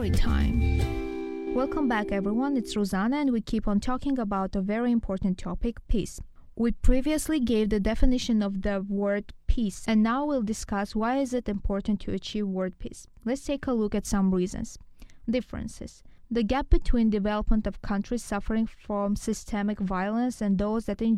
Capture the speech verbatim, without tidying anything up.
Story time. Welcome back, everyone. It's Rosanna, and we keep on talking about a very important topic, peace. We previously gave the definition of the word peace, and now we'll discuss why is it important to achieve world peace. Let's take a look at some reasons. Differences. The gap between development of countries suffering from systemic violence and those that enjoy